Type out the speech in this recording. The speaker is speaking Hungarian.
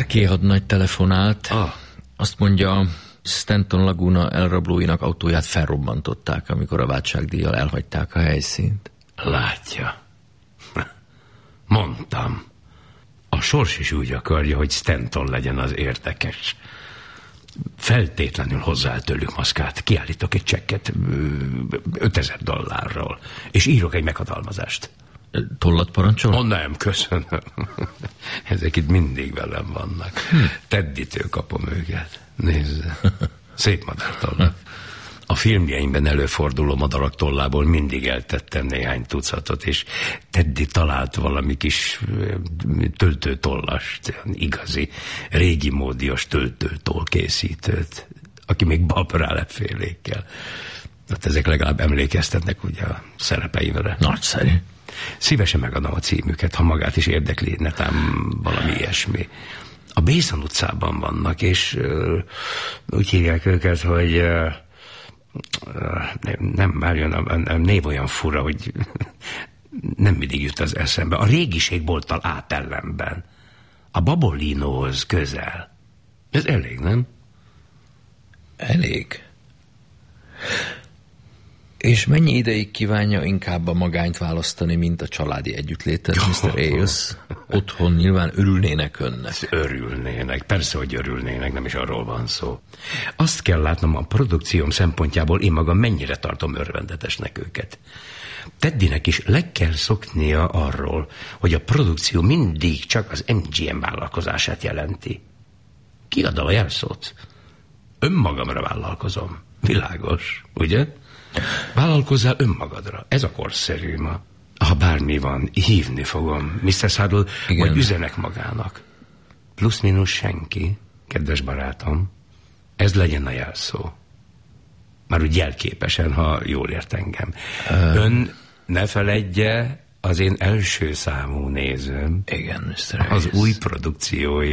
Parké hadnagy telefonált. Azt mondja, Stanton Laguna elrablóinak autóját felrobbantották, amikor a váltságdíjjal elhagyták a helyszínt. Látja. Mondtam. A sors is úgy akarja, hogy Stanton legyen az érdekes. Feltétlenül hozzá tőlük maszkát. Kiállítok egy csekket $5000, és írok egy meghatalmazást. Tollat parancsol? Nem, köszönöm. Ezek itt mindig velem vannak. Tedditől kapom őket. Nézze. Szép madártollat. A filmjeimben előforduló madarak tollából mindig eltettem néhány tucatot, és Teddy talált valami kis töltőtollast, igazi, régi módias töltőtoll készítőt, aki még bab rá lefélékkel. Hát ezek legalább emlékeztetnek ugye a szerepeimre. Nagyszerű. Szívesen megadom a címüket, ha magát is érdekli, netán valami ilyesmi. A Bészon utcában vannak, és úgy hívják őket, hogy nem, várjon, a név olyan fura, hogy nem mindig jut az eszembe. A régiségbolttal átellenben. A Babolinóhoz közel. Ez elég, nem? Elég. És mennyi ideig kívánja inkább a magányt választani, mint a családi együttlétet, Mr. Ailes? Otthon nyilván örülnének önnek. Örülnének, persze, hogy örülnének, nem is arról van szó. Azt kell látnom a produkcióm szempontjából, én magam mennyire tartom örvendetesnek őket. Teddynek is le kell szoknia arról, hogy a produkció mindig csak az MGM vállalkozását jelenti. Kiadom a jelszót. Önmagamra vállalkozom. Világos, ugye? Vállalkozzál önmagadra. Ez a korszerű ma. Ha bármi van, hívni fogom. Mr. Saddle, vagy üzenek magának. Plusz-minusz senki, kedves barátom. Ez legyen a jelszó. Már úgy jelképesen, ha jól ért engem. Ön ne feledje, az én első számú nézőm. Igen, Mr. Az új produkciója.